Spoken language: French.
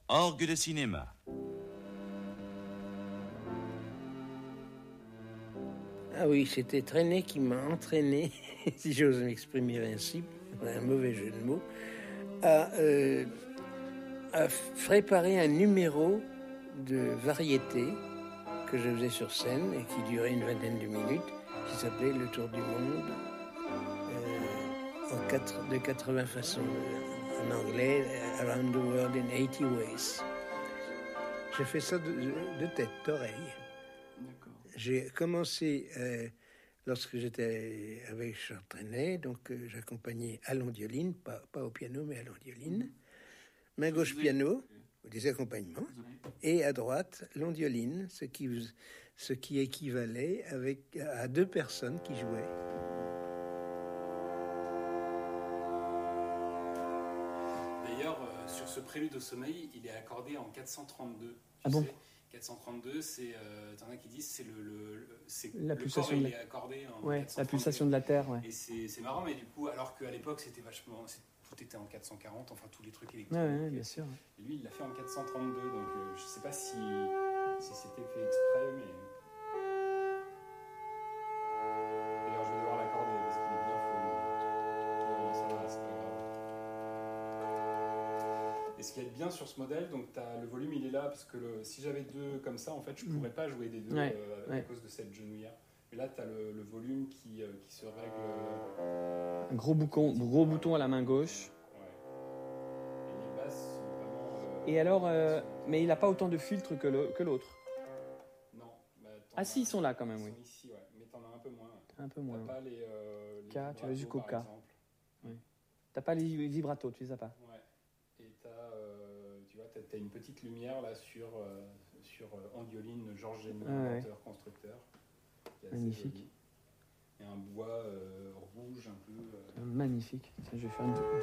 Orgue de cinéma. Ah oui, c'était Trenet qui m'a entraîné, si j'ose m'exprimer ainsi, un mauvais jeu de mots, à préparer un numéro de variété que je faisais sur scène et qui durait une vingtaine de minutes, qui s'appelait Le Tour du Monde de 80 façons, en anglais, Around the World in 80 Ways. J'ai fait ça de tête, d'oreille. D'accord. J'ai commencé lorsque j'étais avec Charles Trenet, donc j'accompagnais à l'ondioline, pas au piano, mais à l'ondioline. Main gauche piano, des accompagnements, et à droite l'ondioline, ce qui équivalait à 2 personnes qui jouaient. D'ailleurs, sur ce prélude au sommeil, il est accordé en 432. Ah bon ? 432, c'est, t'en as qui disent, c'est c'est la le pulsation corps, il est accordé en 432. La pulsation de la Terre, ouais. Et c'est marrant, mais du coup, alors qu'à l'époque, c'était vachement... Tout était en 440, enfin tous les trucs électriques. Ouais, bien sûr. Et lui, il l'a fait en 432, donc je sais pas si c'était fait exprès, mais... D'ailleurs, je vais devoir l'accorder, parce qu'il est bien faux. Ça va, c'est pas grave. Et ce qui est bien sur ce modèle, donc le volume, il est là, parce que si j'avais 2 comme ça, en fait, je pourrais pas jouer des 2 à cause de cette genouillère. Mais là, tu as le volume qui se règle. Un gros bouton à la main gauche. Ouais. Et les basses sont vraiment. Et alors, mais il n'a pas autant de filtres que l'autre. Non. Ah si, ils sont là quand même, oui. Ils sont ici, ouais. Mais t'en as un peu moins. Un peu moins. T'as pas les K, tu vas jusqu'au K. Oui. T'as pas les vibratos, tu les as pas. Ouais. Et tu vois, t'as une petite lumière là sur Andioline, Georges Génie, inventeur, constructeur. Magnifique. Et un bois rouge un peu. Magnifique. Tiens, je vais faire une